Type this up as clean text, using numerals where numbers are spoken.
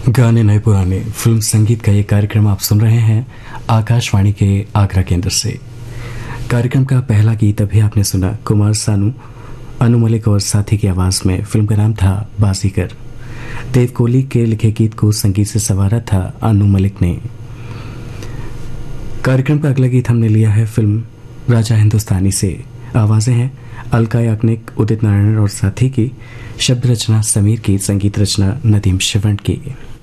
गाने नए पुराने फिल्म संगीत का ये कार्यक्रम आप सुन रहे हैं आकाशवाणी के आगरा केंद्र से। कार्यक्रम का पहला गीत अभी आपने सुना कुमार सानू, अनु मलिक और साथी की आवाज में। फिल्म का नाम था बाजीगर। देव कोहली के लिखे गीत को संगीत से संवारा था अनु मलिक ने। कार्यक्रम का अगला गीत हमने लिया है फिल्म राजा हिंदुस्तानी से। आवाजें हैं अलका याग्निक, उदित नारायण और साथी की। शब्द रचना समीर की, संगीत रचना नदीम शिवण की।